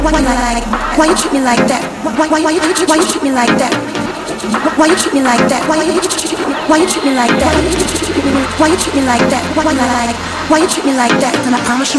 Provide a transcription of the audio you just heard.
Why you treat me like that? Why you treat me like that? Why you treat me like that? Why you treat me like that? Why you treat me like that? Why you treat me like that? And I promise you